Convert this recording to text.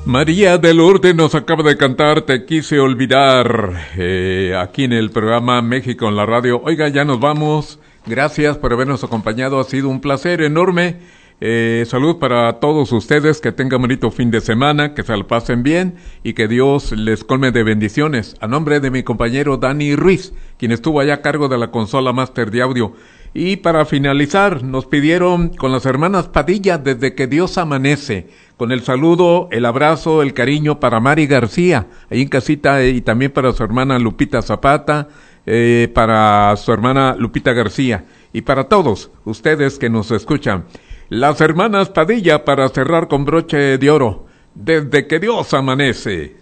María de Lourdes nos acaba de cantar Te quise olvidar, aquí en el programa México en la radio. Oiga, ya nos vamos. Gracias por habernos acompañado. Ha sido un placer enorme. Salud para todos ustedes. Que tengan bonito fin de semana. Que se lo pasen bien. Y que Dios les colme de bendiciones. A nombre de mi compañero Dani Ruiz, quien estuvo allá a cargo de la consola máster de audio. Y para finalizar, nos pidieron con las hermanas Padilla, Desde que Dios amanece, con el saludo, el abrazo, el cariño para Mari García, ahí en casita, y también para su hermana Lupita Zapata, para su hermana Lupita García, y para todos ustedes que nos escuchan. Las hermanas Padilla, para cerrar con broche de oro, Desde que Dios amanece.